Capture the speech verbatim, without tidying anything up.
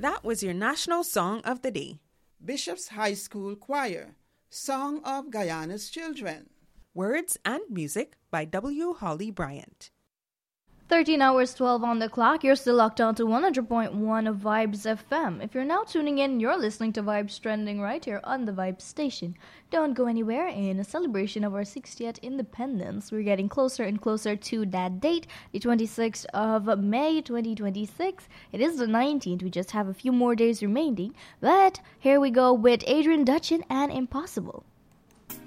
That was your national song of the day. Bishop's High School Choir, Song of Guyana's Children. Words and music by W. Holly Bryant. thirteen hours, twelve on the clock. You're still locked on to one hundred point one of Vibes F M. If you're now tuning in, you're listening to Vibes Trending right here on the Vibes station. Don't go anywhere. In a celebration of our sixtieth independence, we're getting closer and closer to that date, the twenty-sixth of May, twenty twenty-six. It is the nineteenth. We just have a few more days remaining. But here we go with Adrian Dutchin and Impossible.